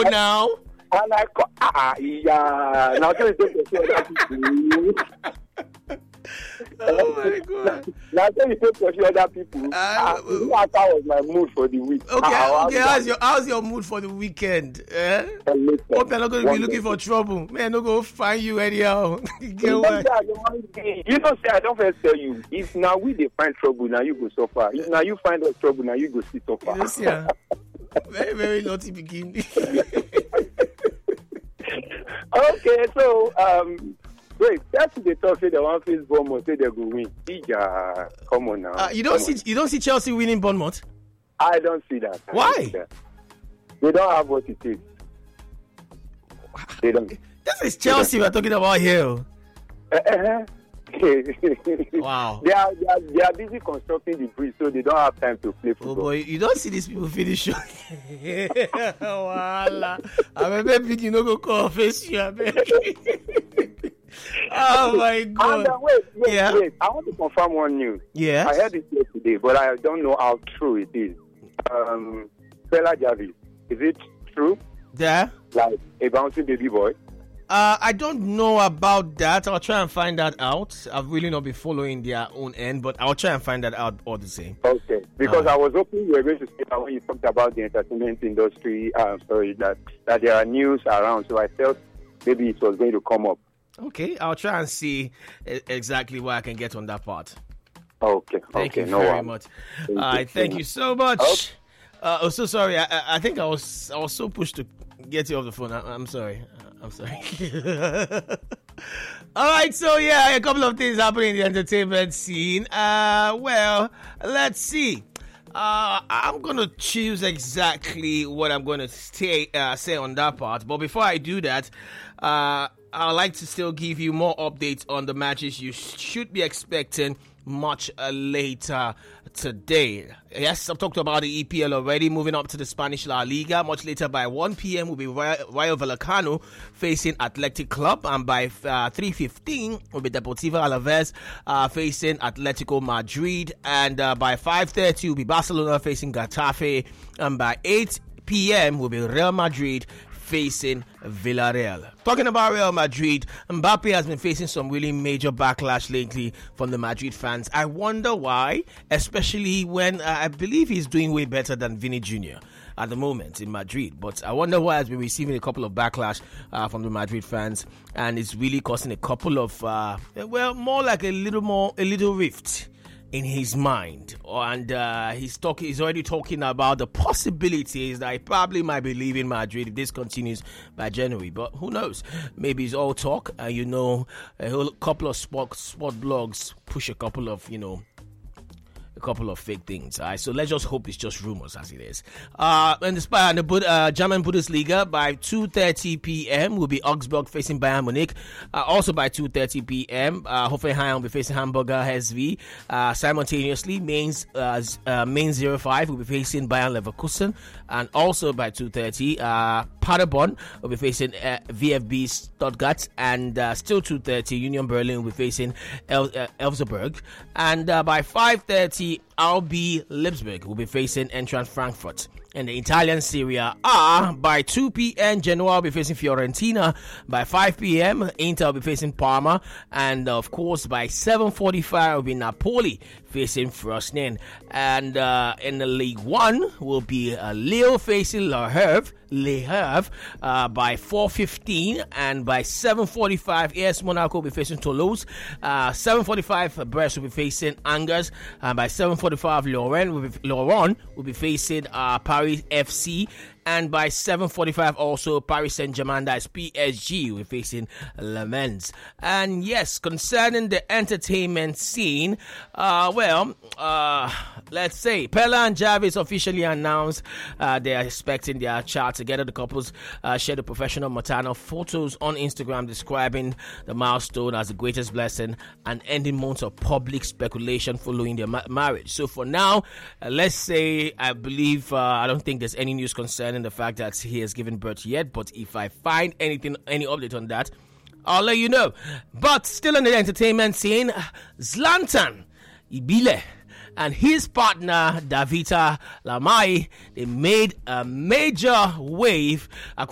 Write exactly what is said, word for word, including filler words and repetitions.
I, now. And I call, ah, yeah. Now tell you to Oh my God. Now tell you to pursue other people. Uh, Ah, that was my mood for the week. Okay, Ah, okay. how- How's your how's your mood for the weekend? Eh? Listen, Hope you're not going to be one looking day. for trouble. Man, no go find you anyhow. You Get know, what? say I don't want to- you know, say I don't first tell you. If now we they find trouble, now you go suffer. If now you find us trouble, now you go see suffer. You know, see, ah, very very naughty begin. Okay, so um, wait. That's the talk. Say the one face Bournemouth say they go win. Ija, come on now. Uh, you don't Come see you don't see Chelsea winning Bournemouth. on. I don't see that. I Why? don't see that. They don't have what it takes. They don't. This is Chelsea we're talking about here. Uh-huh. Wow. They are, they are they are busy constructing the bridge, so they don't have time to play Oh football. boy, you don't see these people finish. Voila. I bet you no go call face you. I bet. Oh my And God. uh, wait, wait, Yeah. wait. I want to confirm one news. Yes. I heard it yesterday, but I don't know how true it is. Um, Fela Jarvis, is it true? There. Like a bouncing baby boy? Uh, I don't know about that. I'll try and find that out. I've really not been following their own end, but I'll try and find that out all the same. Okay, because Uh. I was hoping you were going to say that when you talked about the entertainment industry. Uh, sorry, that that there are news around. So I felt maybe it was going to come up. Okay, I'll try and see e- exactly where I can get on that part. Okay, Thank okay, you no very worries. much. Thank I you. thank you so much. Okay. Uh, oh, so sorry. I, I- I think I was I was so pushed to get you off the phone. I, I'm sorry. I'm sorry. All right. So yeah, a couple of things happening in the entertainment scene. Uh, well, let's see. Uh, I'm gonna choose exactly what I'm gonna stay uh, say on that part. But before I do that, uh, I'd like to still give you more updates on the matches you sh- should be expecting much uh, later today. Yes, I've talked about the E P L already. Moving up to the Spanish La Liga. Much later by one p.m. will be Rayo Rayo Vallecano facing Athletic Club, and by uh, three fifteen will be Deportivo Alaves uh, facing Atletico Madrid, and uh, by five thirty will be Barcelona facing Getafe, and by eight p.m. will be Real Madrid facing Villarreal. Talking about Real Madrid, Mbappe has been facing some really major backlash lately from the Madrid fans. I wonder why, especially when uh, I believe he's doing way better than Vini Junior at the moment in Madrid. But I wonder why he's been receiving a couple of backlash uh, from the Madrid fans, and it's really causing a couple of, uh, well, more like a little more, a little rift in his mind, and uh, he's talking. He's already talking about the possibilities that he probably might be leaving Madrid if this continues by January. But who knows? Maybe it's all talk. And uh, you know, a whole couple of sport sport blogs push a couple of you know. A couple of fake things. All right, so let's just hope it's just rumors as it is. Uh, and the, and the uh, German Bundesliga by two thirty p.m. will be Augsburg facing Bayern Munich. Uh, also by two thirty p.m. Uh, Hoffenheim will be facing Hamburger S V. Uh, simultaneously, Mainz uh, uh, Mainz zero five will be facing Bayern Leverkusen, and also by two thirty, uh, Paderborn will be facing uh, V F B Stuttgart, and uh, still two thirty, Union Berlin will be facing El- uh, Elfsberg, and uh, by five thirty. R B Leipzig will be facing Eintracht Frankfurt. In the Italian Serie A, by two p.m. Genoa will be facing Fiorentina. By five p.m. Inter will be facing Parma. And of course, by seven forty-five will be Napoli facing Frosinone. And uh, in the League One will be uh, Lille facing Le Havre. Le Havre uh, by four fifteen, and by seven forty-five, A S Monaco will be facing Toulouse. Uh, seven forty-five, Brest will be facing Angers. And by seven forty-five, Lorient will be, Lorient will be facing uh, Paris F C. And by seven forty-five, also Paris Saint-Germain, that's P S G, will be facing Le Mans. And yes, concerning the entertainment scene, uh, well, uh, let's say Pella and Jarvis officially announced uh, they are expecting their child together. The couples uh, shared the professional maternal photos on Instagram describing the milestone as the greatest blessing and ending months of public speculation following their ma- marriage. So for now, uh, let's say I believe uh, I don't think there's any news concerning the fact that he has given birth yet, but if I find anything, any update on that, I'll let you know. But still in the entertainment scene, Zlatan Ibile and his partner Davita Lamai, they made a major wave